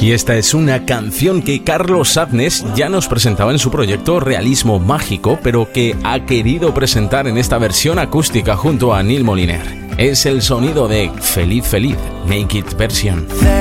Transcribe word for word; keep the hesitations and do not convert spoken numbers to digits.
Y esta es una canción que Carlos Adnes ya nos presentaba en su proyecto Realismo Mágico, pero que ha querido presentar en esta versión acústica junto a Neil Moliner. Es el sonido de Feliz Feliz, Make It Version.